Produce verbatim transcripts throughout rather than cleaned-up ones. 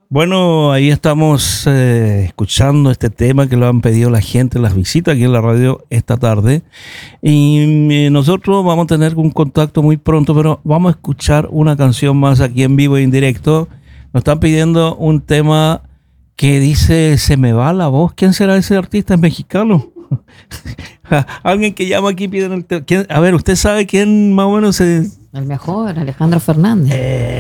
Bueno, ahí estamos eh, escuchando este tema que lo han pedido la gente, las visitas aquí en la radio esta tarde. Y eh, nosotros vamos a tener un contacto muy pronto, pero vamos a escuchar una canción más aquí en vivo e en directo. Nos están pidiendo un tema que dice, se me va la voz. ¿Quién será ese artista? ¿Es mexicano? Alguien que llama aquí pide el tema. ¿Quién? A ver, ¿usted sabe quién más o menos se... El mejor, Alejandro Fernández.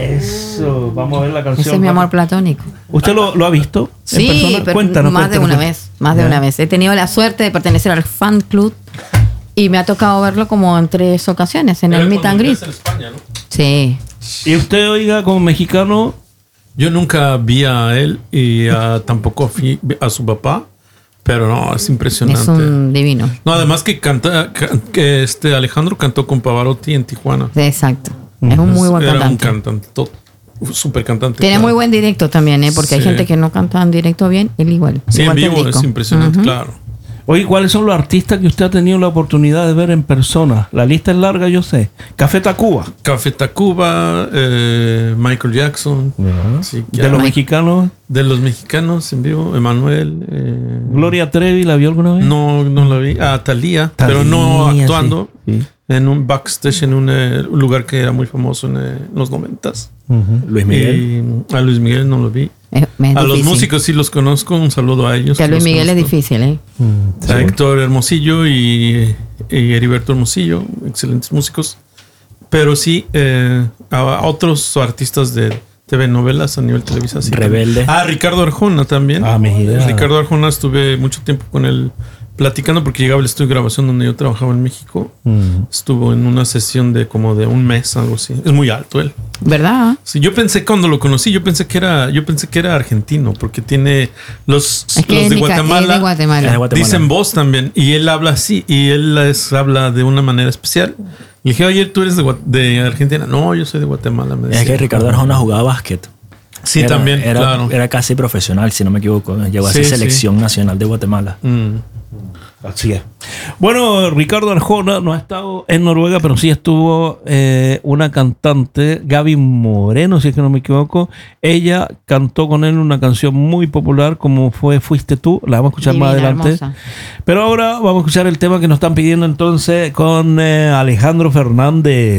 Eso, vamos a ver la canción. Ese es mi amor platónico. ¿Usted lo, lo ha visto? Sí, en persona? pero Cuéntanos, más cuéntanos. de una vez, más de ¿Ya? una vez. He tenido la suerte de pertenecer al fan club y me ha tocado verlo como en tres ocasiones en el Meet and Greet. En España, ¿no? Sí. Y usted, oiga, como mexicano, Yo nunca vi a él y a, tampoco fui a su papá, pero no, es impresionante. Es un divino. No, además que canta, can- que este Alejandro cantó con Pavarotti en Tijuana. Sí, exacto. Es un muy buen Era cantante. un cantante, to- súper cantante. Tiene claro. muy buen directo también, ¿eh? Porque hay Sí. gente que no canta en directo bien. Él igual. Sí, en igual que el vivo disco. es impresionante, Ujú. claro. oye, ¿cuáles son los artistas que usted ha tenido la oportunidad de ver en persona? La lista es larga, yo sé. Café Tacuba. Café Tacuba, eh, Michael Jackson. Sí, De ya. los mexicanos, De los mexicanos en vivo, Emanuel. Eh, Gloria Trevi, ¿la vio alguna vez? No, no la vi. Ah, Thalía, pero no Thalía, actuando. sí, sí. En un backstage en un, eh, un lugar que era muy famoso en eh, los noventas. Ujú. Luis Miguel. Y a Luis Miguel no lo vi. Es, es A los difícil. músicos sí los conozco. Un saludo a ellos. Que a que Luis los Miguel es conozco. difícil, ¿eh? Mm, A sí. Héctor Hermosillo y, y Heriberto Hermosillo, excelentes músicos. Pero sí, eh, a otros artistas de T V novelas a nivel televisa. Sí, Rebelde. Ah, Ricardo Arjona también. Ah, mira. Ricardo Arjona, estuve mucho tiempo con él platicando porque llegaba el estudio de grabación donde yo trabajaba en México. Mm. Estuvo en una sesión de como de un mes, algo así. Es muy alto él. ¿Verdad? Sí, yo pensé cuando lo conocí, yo pensé que era, yo pensé que era argentino, porque tiene los, Es que los es, de de Guatemala. es de Guatemala. Es de Guatemala. Dicen voz también, y él habla así, y él es- habla de una manera especial. Le dije, oye, ¿tú eres de, Gua- de Argentina? No, yo soy de Guatemala. Me Es decía. que Ricardo Arjona jugaba básquet. Sí, Era- también, era, claro. Era casi profesional, si no me equivoco. Llegó a Sí, ser sí. selección nacional de Guatemala. Mm. Así es. Bueno, Ricardo Arjona no ha estado en Noruega, pero sí estuvo eh, una cantante, Gaby Moreno, si es que no me equivoco. Ella cantó con él una canción muy popular como fue Fuiste tú. La vamos a escuchar más Divina, adelante. hermosa. Pero ahora vamos a escuchar el tema que nos están pidiendo entonces con eh, Alejandro Fernández.